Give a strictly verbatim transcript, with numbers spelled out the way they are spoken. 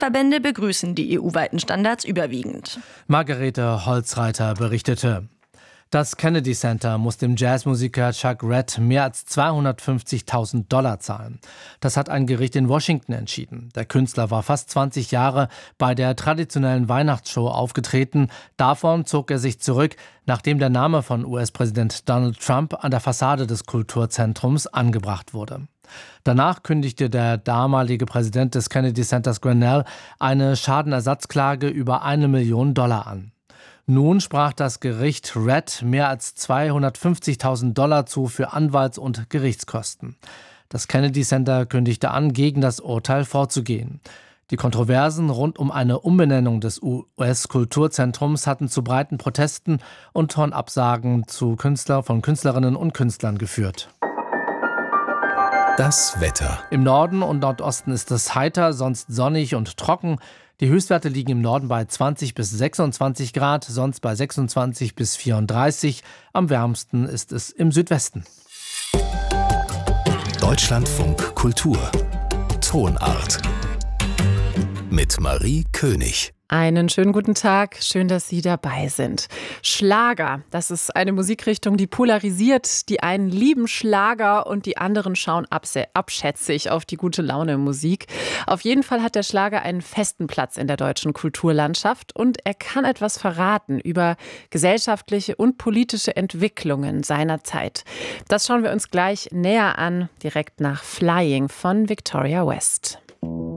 Verbände begrüßen die E U-weiten Standards überwiegend. Margarete Holzreiter berichtete. Das Kennedy Center muss dem Jazzmusiker Chuck Redd mehr als zweihundertfünfzigtausend Dollar zahlen. Das hat ein Gericht in Washington entschieden. Der Künstler war fast zwanzig Jahre bei der traditionellen Weihnachtsshow aufgetreten. Davon zog er sich zurück, nachdem der Name von U S-Präsident Donald Trump an der Fassade des Kulturzentrums angebracht wurde. Danach kündigte der damalige Präsident des Kennedy Centers Grenell eine Schadenersatzklage über eine Million Dollar an. Nun sprach das Gericht Redd mehr als zweihundertfünfzigtausend Dollar zu für Anwalts- und Gerichtskosten. Das Kennedy Center kündigte an, gegen das Urteil vorzugehen. Die Kontroversen rund um eine Umbenennung des U S-Kulturzentrums hatten zu breiten Protesten und Tonabsagen zu Künstler von Künstlerinnen und Künstlern geführt. Das Wetter. Im Norden und Nordosten ist es heiter, sonst sonnig und trocken. Die Höchstwerte liegen im Norden bei zwanzig bis sechsundzwanzig Grad, sonst bei sechsundzwanzig bis vierunddreißig. Am wärmsten ist es im Südwesten. Deutschlandfunk Kultur. Tonart. Mit Marie König. Einen schönen guten Tag, schön, dass Sie dabei sind. Schlager, das ist eine Musikrichtung, die polarisiert. Die einen lieben Schlager und die anderen schauen abschätzig auf die gute Laune Musik. Auf jeden Fall hat der Schlager einen festen Platz in der deutschen Kulturlandschaft und er kann etwas verraten über gesellschaftliche und politische Entwicklungen seiner Zeit. Das schauen wir uns gleich näher an, direkt nach Flying von Victoria West.